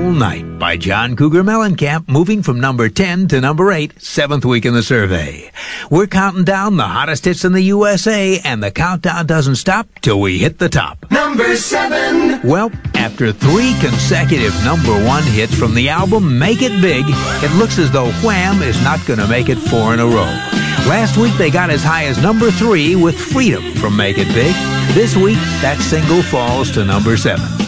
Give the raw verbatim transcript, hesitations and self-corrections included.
All Night by John Cougar Mellencamp, moving from number ten to number eight, seventh week in the survey. We're counting down the hottest hits in the U S A, and the countdown doesn't stop till we hit the top. Number seven. Well, after three consecutive number one hits from the album Make It Big, it looks as though Wham is not going to make it four in a row. Last week they got as high as number three with Freedom from Make It Big. This week, that single falls to number seven.